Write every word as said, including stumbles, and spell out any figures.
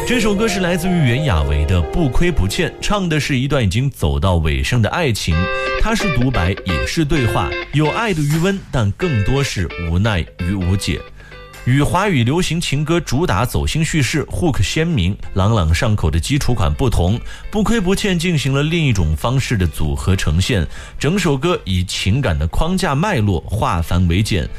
这首歌是来自于袁娅维的《不亏不欠》，唱的是一段已经走到尾声的爱情，它是独白也是对话，有爱的余温，但更多是无奈与无解。与华语流行情歌主打走心叙事 hook 鲜明朗朗上口的基础款不同，不亏不欠进行了另一种方式的组合呈现，整首歌以情感的框架脉络化繁为简，